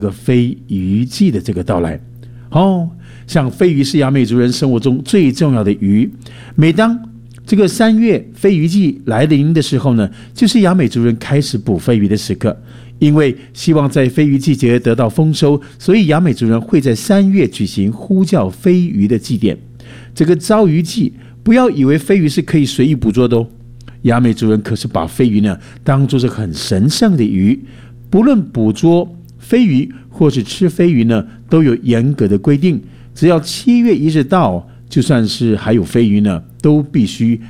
这个飞鱼季的这个到来。像飞鱼是雅美族人生活中最重要的鱼，每当这个3月飞鱼季来临的时候呢，就是雅美族人开始捕飞鱼的时刻。因为希望在飞鱼季节得到丰收，所以雅美族人会在3月举行呼叫飞鱼的祭典。这个招鱼祭，不要以为飞鱼是可以随意捕捉的哦。雅美族人可是把飞鱼呢当作是很神圣的鱼，不论捕捉飞鱼或是吃飞鱼呢，都有严格的规定。只要7月1日到，就算是还有飞鱼呢，都必须